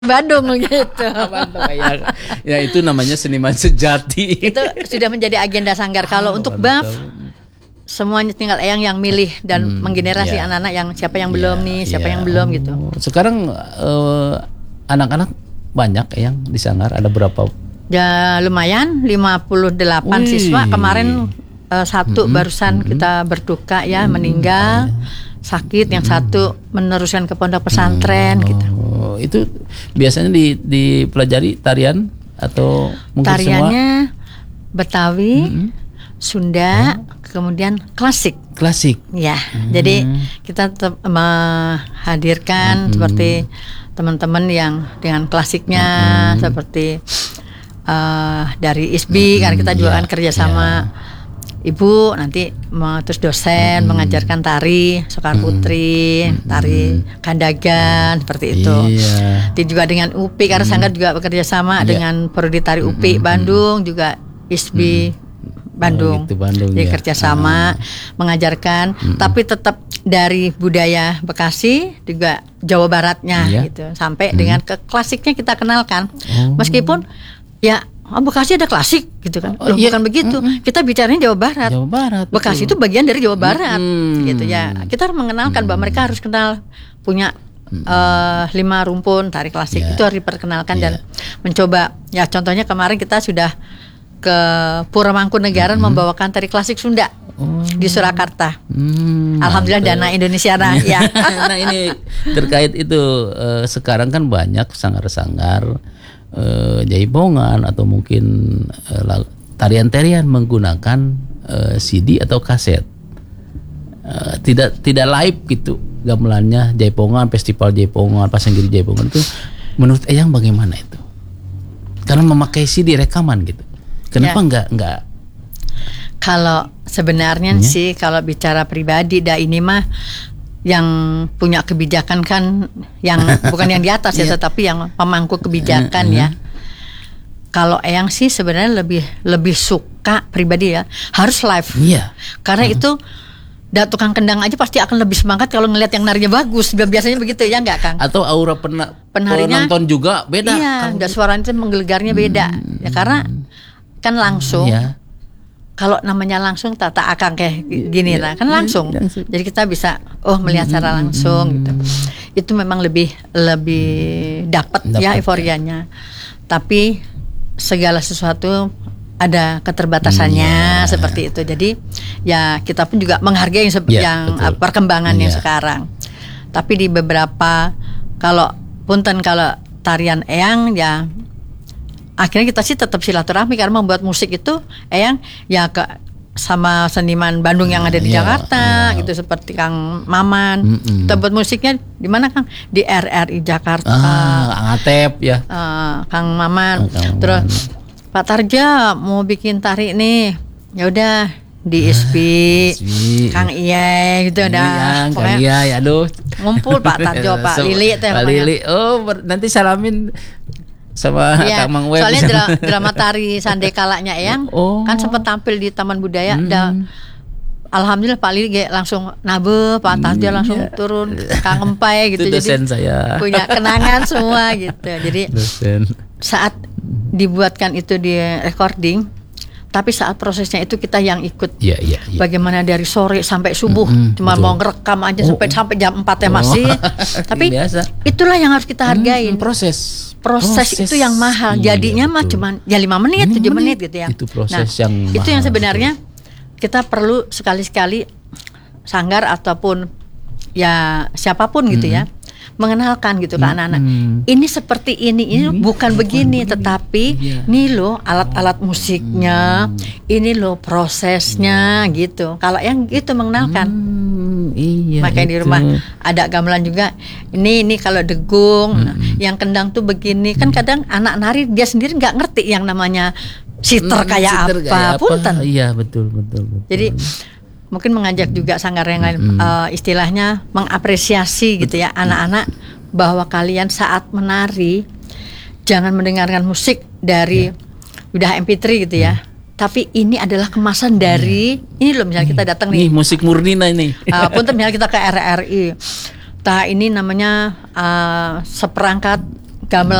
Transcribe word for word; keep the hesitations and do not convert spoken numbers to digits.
Bandung gitu. Bandung, ya, ya itu namanya seniman sejati. Itu sudah menjadi agenda Sanggar. Kalau oh, untuk B A F semuanya tinggal Eyang yang milih dan hmm, menggenerasi yeah. anak-anak yang siapa yang yeah, belum nih, siapa yeah. yang belum oh, gitu. Sekarang uh, anak-anak banyak Eyang di Sanggar, ada berapa? Ya lumayan, lima puluh delapan Wih. siswa. Kemarin uh, satu mm-hmm. barusan mm-hmm. kita berduka ya mm-hmm. meninggal. Sakit, yang hmm. satu meneruskan ke pondok pesantren hmm. gitu. Oh, itu biasanya di dipelajari tarian atau mungkin tariannya semua? Betawi, hmm. Sunda, hmm. kemudian klasik. Klasik. Ya, hmm. jadi kita tetap menghadirkan hmm. seperti teman-teman yang dengan klasiknya hmm. seperti uh, dari I S B I hmm. karena kita juga kan ya, kerjasama. Ya. Ibu nanti terus dosen hmm. mengajarkan tari Sekar Putri, hmm. tari Kandagan hmm. seperti itu. Iya. Jadi juga dengan U P I karena hmm. Sanggar juga bekerja sama iya. dengan Prodi Tari U P I hmm. Bandung juga I S B I hmm. Bandung. Oh, gitu, Bandung. Jadi ya. kerjasama hmm. mengajarkan, hmm. tapi tetap dari budaya Bekasi juga Jawa Baratnya iya. gitu sampai hmm. dengan ke klasiknya kita kenalkan. Oh. Meskipun ya oh, Bekasi ada klasik gitu kan. Loh, oh, iya. bukan begitu. Mm-hmm. Kita bicaranya Jawa Barat. Jawa Barat. Bekasi betul. Itu bagian dari Jawa Barat. Mm-hmm. Gitu ya. Kita harus mengenalkan mm-hmm. bahwa mereka harus kenal punya mm-hmm. uh, lima rumpun tari klasik. Yeah. Itu harus diperkenalkan yeah. dan mencoba. Ya contohnya kemarin kita sudah ke Puramangkunegaran mm-hmm. membawakan tari klasik Sunda oh. di Surakarta. Mm-hmm. Alhamdulillah dana Indonesia nah, ya. Nah ini terkait itu uh, sekarang kan banyak sanggar-sanggar Uh, jaipongan atau mungkin uh, tarian-tarian menggunakan uh, C D atau kaset, uh, tidak tidak live gitu gamelannya jaipongan, festival jaipongan, pasanggiri jaipongan itu menurut Eyang bagaimana itu? Karena memakai C D rekaman gitu, kenapa ya. nggak nggak? Kalau sebenarnya ya. sih kalau bicara pribadi dah ini mah yang punya kebijakan kan yang bukan yang di atas ya, tetapi yang pemangku kebijakan ya. Kalau Eyang sih sebenarnya lebih lebih suka pribadi ya harus live. Iya. Karena uh-huh. itu da tukang kendang aja pasti akan lebih semangat kalau ngelihat yang narinya bagus. Biasanya begitu ya enggak Kang? Atau aura pena, penarinya penonton juga beda. Iya, enggak suaranya menggelegarnya beda. Hmm. Ya karena kan langsung. Iya. Kalau namanya langsung tata akang kayak gini lah, kan langsung. Jadi kita bisa oh melihat secara langsung gitu. Itu memang lebih lebih dapat ya euforianya. Tapi segala sesuatu ada keterbatasannya yeah. seperti itu. Jadi ya kita pun juga menghargai yang, yeah, yang perkembangannya yeah. sekarang. Tapi di beberapa kalau punten kalau tarian Eyang ya akhirnya kita sih tetap silaturahmi karena membuat musik itu Eyang ya ke sama seniman Bandung yang ada di yeah, Jakarta yeah. gitu seperti Kang Maman. Mm-hmm. Kita buat musiknya di mana Kang? Di R R I Jakarta. Ah, Atep ya. Uh, Kang Maman. Kang Terus Maman. Pak Tarja mau bikin tari nih. Ya udah di I S B I, Kang Iyai gitu dah. Kang Iyai aduh. Ngumpul Pak Tarjo, Pak Lili teh. Pak Lili. Oh, ber- nanti salamin sama ya, Kang Mang Web. Soalnya drama, drama tari Sandekalanya Eyang oh. kan sempat tampil di Taman Budaya hmm. dan alhamdulillah Pak Lili langsung nabe, Pak Tarjo hmm, langsung ya. turun Kang Empai gitu. Itu dosen jadi saya. Punya kenangan semua gitu. Jadi dosen. Saat dibuatkan itu di recording tapi saat prosesnya itu kita yang ikut. Iya, iya, iya. Bagaimana dari sore sampai subuh, mm-hmm, cuma betul. Mau ngerekam aja oh, sampai sampai jam empat ya oh. masih. Tapi biasa. Itulah yang harus kita hargain. Hmm, proses. proses. Proses itu yang mahal. Iya, jadinya mah cuma ya lima menit, tujuh menit gitu ya. Itu proses nah, yang mahal. Itu yang sebenarnya betul. Kita perlu sekali-sekali Sanggar ataupun ya siapapun gitu mm-hmm. ya. Mengenalkan gitu ke hmm, anak-anak. Hmm. Ini seperti ini, ini, ini bukan begini, begini, tetapi iya. ini loh alat-alat musiknya, hmm. ini loh prosesnya hmm. gitu. Kalau yang gitu mengenalkan, hmm, iya, makanya itu. Di rumah ada gamelan juga. Ini ini kalau degung, hmm. yang kendang tuh begini. Kan kadang anak nari dia sendiri nggak ngerti yang namanya siter hmm, kayak siter apa, kayak apa. Punten. Iya betul betul. betul. Jadi mungkin mengajak juga Sanggar yang lain mm-hmm. uh, istilahnya mengapresiasi gitu ya anak-anak bahwa kalian saat menari jangan mendengarkan musik dari yeah. udah M P tiga gitu ya. Mm. Tapi ini adalah kemasan dari yeah. ini loh misalnya kita datang nih. Nih musik murni nah ini. Uh, punten misalnya kita ke R R I. Tah ini namanya uh, seperangkat gamelan